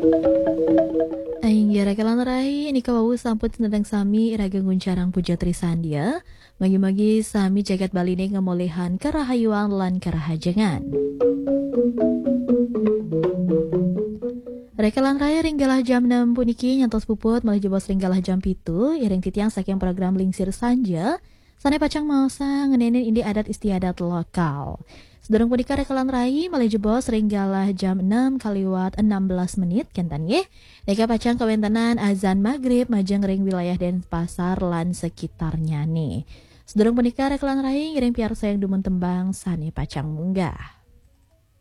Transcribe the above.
Aing rekalan rai ini kawawu samput nedang sami iraga guncarang puja trisandia. Magi-magi sami jagat baline ngamolehan karahayuan lan karahajengan. Rekalan raya ringgalah jam 6 puniki nyantos puput malih jebos ringgalah jam pitu iring titiang saking program Lingsir Sanja. Sane pacang mausa ngenenin indi adat istiadat lokal. Sedurung punika rekalan rai malih jebos ringgalah jam 6 kaliwat 16 menit kentan ye. Deka pacang kawentanan azan maghrib majeng ring wilayah Denpasar lan sekitarnya nih. Sedurung punika rekalan rai ngiring piarsa yang dumun tembang sane pacang munggah.